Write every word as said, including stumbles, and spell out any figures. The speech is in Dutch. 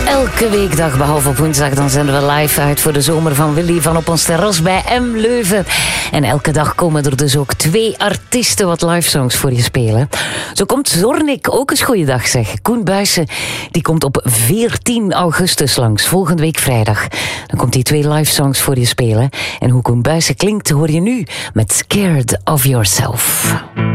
Elke weekdag, behalve op woensdag, dan zenden we live uit voor de zomer van Willy van op ons terras bij M. Leuven. En elke dag komen er dus ook twee artiesten wat live songs voor je spelen. Zo komt Zornik ook eens goeiedag zeg. Koen Buijsen, die komt op veertien augustus langs, volgende week vrijdag. Dan komt hij twee live songs voor je spelen. En hoe Koen Buijsen klinkt hoor je nu met Scared of Yourself.